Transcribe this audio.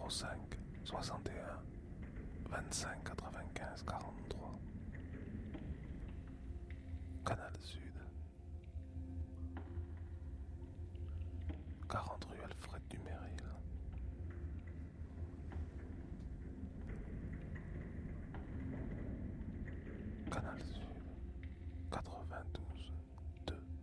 05 61 25 95 43. Canal Sud 40